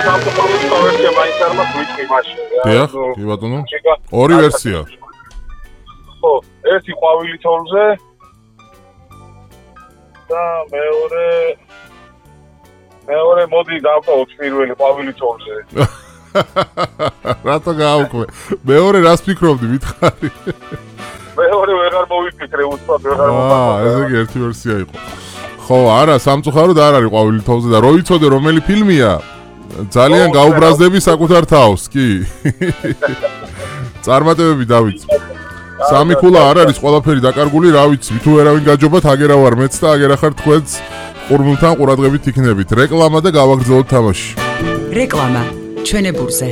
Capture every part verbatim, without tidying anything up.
სამწუხაროდ ვერსია მაინც არ მაქვს ვიტყვი მაშინ რა. დიახ, კი ბატონო. ორი ვერსია. ხო, ერთი ყვავილი თოვლზე და მეორე მეორე მოდი დავყავოთ პირველი ყვავილი თოვლზე. რატო გააუქმე? მეორე რას ფიქრობდი მითხარი? მეორე ვეღარ მოვიფიქრე უცბად ვეღარ მოვიფიქრე. აა, ესე იგი ერთი ვერსია იყო. ხო, არა, სამწუხაროდ არ არის ყვავილი თოვლზე და რო იცოდე რომელი ფილმია? ძალიან გაუბრაზდები საკუთარ თავს, კი. წარმატებები დავიწყე. სამი ქულა არ არის ყველაფერი დაკარგული, რა ვიცი, თუ ერავინ გაჯობათ, აგერა ვარ მეც და აგერა ხარ თქვენც ყურმულთან ყურადღებით იქნებით. რეკლამა და გავაგრძელოთ თამაში. რეკლამა ჩვენებურზე.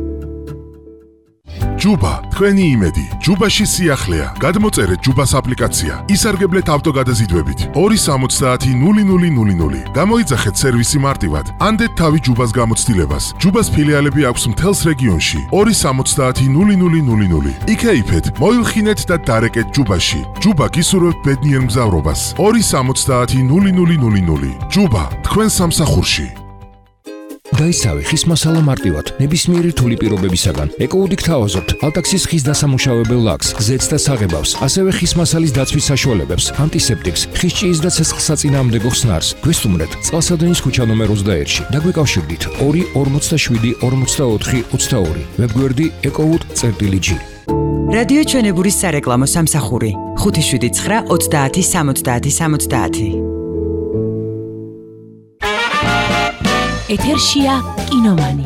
ჯუბა, თქვენი იმედი. ჯუბაში სიახლეა. გადმოწერეთ ჯუბას აპლიკაცია. ისარგებლეთ ავტოგადაზიდვებით. ორი სამოცდაათი ნული ნული ნული ნული. გამოიძახეთ სერვისი მარტივად. ანდეთ თავი ჯუბას გამოცდილებას. ჯუბას ფილიალები აქვს მთელს რეგიონში. ორი სამოცდაათი ნული ნული ნული ნული. იქეიფეთ, მოილხინეთ და დარეკეთ ჯუბაში. ჯუბა გისურვებთ ბედნიერ მგზავრობას. ორი სამოცდაათი ნული ნული ნული ნული. ჯუბა, თქვენ სამსახურში. დაისავე ხის მასალა მარტივად, ნებისმიერი რთული პირობებისაგან. ეკოუდიქ თავაზობთ ალტაქსის ხის დასამუშავებელ ლაქს, ზეთს და საღებავს, ასევე ხის მასალის დაცვის საშუალებებს, ანტისეპტიკს, ხის ჭიის და ცეცხლსაწინააღმდეგო ხსნარს. გვესტუმრეთ წყალსადენის ქუჩა ნომერ ოცდაერთში. დაგვიკავშირდით ორი ორმოცდაშვიდი ორმოცდაოთხი ოცდაორი. ვებგვერდი ecowood.gr. რადიო ჩვენებურის სარეკლამო სამსახური ხუთი შვიდი ცხრა ოცდაათი სამოცდაათი სამოცდაათი. ეთერშია კინომანი.